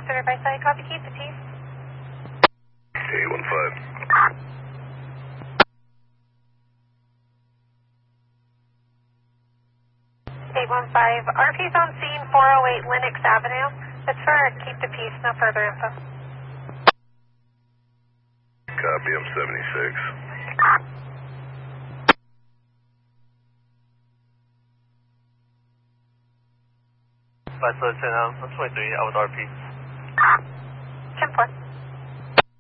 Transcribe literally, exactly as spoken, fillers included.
Center by side, copy, keep the peace. eight one five. eight one five, R P's on scene, four oh eight Lennox Avenue. It's for keep the peace, no further info. Copy, I'm seventy-six. five seven, um, I'm twenty-three, out with R P.